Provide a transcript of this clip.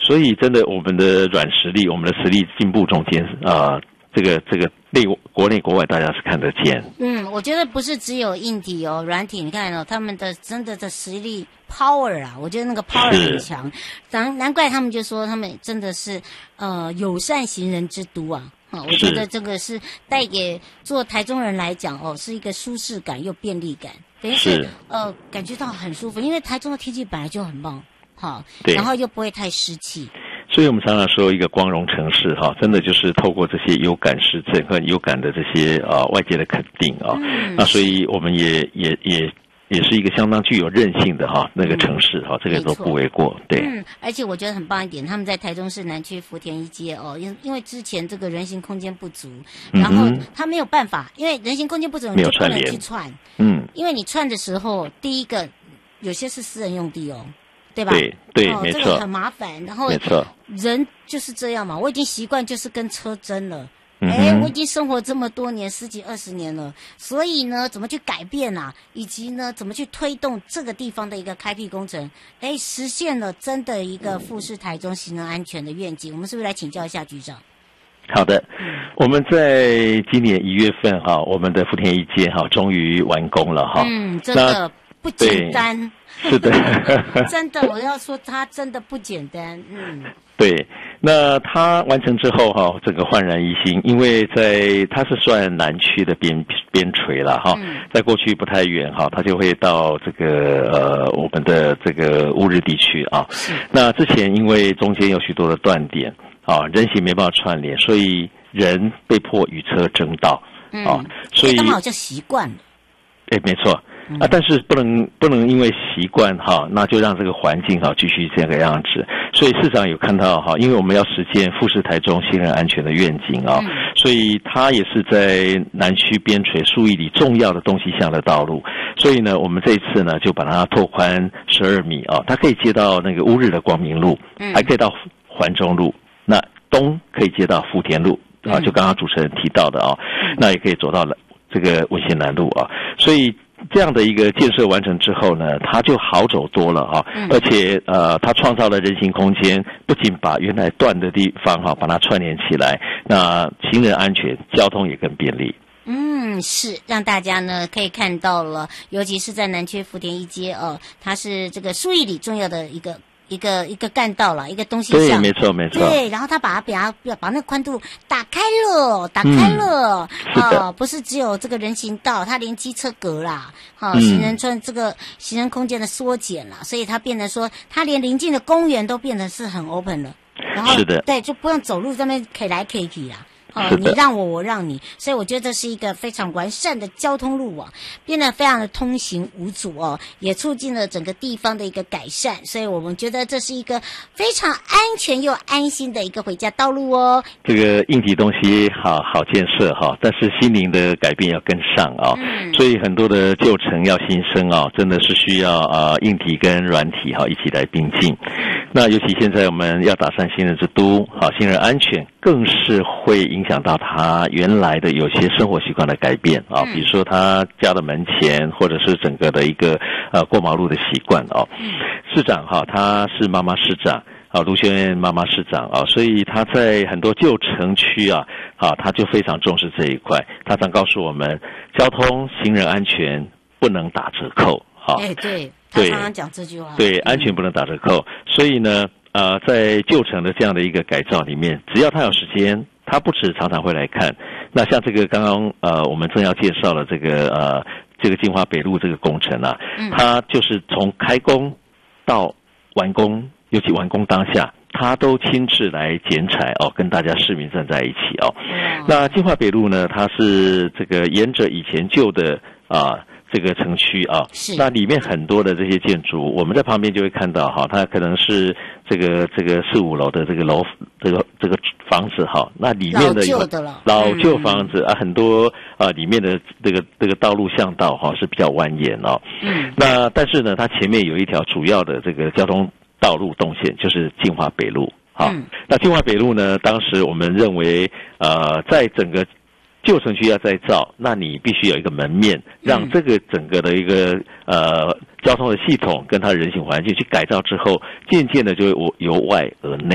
所以真的我们的软实力，我们的实力进步中间这个国内国外大家是看得见。 我觉得不是只有硬体哦，软体你看哦，他们的真的实力 power 啊，我觉得那个 power 很强，难怪他们就说他们真的是友善行人之都啊。我觉得这个是带给做台中人来讲哦，是一个舒适感又便利感，等于是感觉到很舒服，因为台中的天气本来就很棒，好，然后又不会太湿气。 所以我们常常说一个光荣城市真的就是透过这些有感实证和有感的这些外界的肯定那所以我们也是一个相当具有韧性的那个城市这个都不为过。对， 而且我觉得很棒一点，他们在台中市南区福田一街因为之前这个人行空间不足，然后他没有办法，因为人行空间不足你就不能去串，因为你串的时候，第一个有些是私人用地对吧？ 对，没错， 这个很麻烦。然后人就是这样嘛，我已经习惯就是跟车争了。我已经生活这么多年，10几20年了，所以呢，怎么去改变啊？以及呢，怎么去推动这个地方的一个开辟工程？实现了真的一个富士台中行人安全的愿景。我们是不是来请教一下局长？ 好的，我们在今年1月份我们的福田一街终于完工了真的不简单。 是的， 真的，我要说它真的不简单。 对，那它完成之后整个焕然一新，因为它是算南区的边陲了在过去不太远它就会到这个我们的这个乌日地区那之前因为中间有许多的断点人行没办法串联，所以人被迫与车争道所以他们好像习惯了。 没错。但是不能因为习惯那就让这个环境继续这个样子。所以市长有看到因为我们要实现富士台中行人安全的愿景所以他也是在南区边陲数亿里重要的东西向的道路。所以呢，我们这一次呢就把它拓宽12米它可以接到那个乌日的光明路，还可以到环中路，那东可以接到福田路就刚刚主持人提到的那也可以走到了这个文心南路所以这样的一个建设完成之后呢，它就好走多了而且它创造了人行空间，不仅把原来断的地方把它串联起来，那行人安全，交通也更便利。 是让大家呢可以看到了，尤其是在南区福田一街它是这个数亿里重要的一个干道了，一个东西向。 对，没错。 对，然后他把那个宽度打开了，不是只有这个人行道，它连机车格啦，行人村这个行人空间的缩减啦，所以它变成说，它连邻近的公园都变得是很 open 了。然后是的， 对，就不用走路在那边 K 来 K 去啦。你让我，我让你，所以我觉得这是一个非常完善的交通路变得非常的通行无阻也促进了整个地方的一个改善，所以我们觉得这是一个非常安全又安心的一个回家道路这个硬体东西好建设但是心灵的改变要跟上所以很多的旧城要新生真的是需要硬体跟软体一起来并进。那尤其现在我们要打散行人之都行人安全更是会影响到他原来的有些生活习惯的改变比如说他家的门前或者是整个的一个过马路的习惯市长他是妈妈市长卢秀燕妈妈市长所以他在很多旧城区他就非常重视这一块，他常告诉我们交通行人安全不能打折扣对，他常常讲这句话。 对，安全不能打折扣。所以呢在旧城的这样的一个改造里面，只要他有时间，他不止常常会来看。那像这个刚刚我们正要介绍了这个金华北路这个工程它就是从开工到完工，尤其完工当下，他都亲自来剪彩跟大家市民站在一起那金华北路呢，它是这个沿着以前旧的这个城区那里面很多的这些建筑，我们在旁边就会看到它可能是这个4、5楼的这个楼这个房子那里面的老旧房子很多里面的这个道路巷道是比较蜿蜒那但是呢，它前面有一条主要的这个交通道路动线，就是金华北路那金华北路呢，当时我们认为在整个旧城区要再造，那你必须有一个门面，让这个整个的一个交通的系统跟它人行环境去改造之后，渐渐的就会由外而内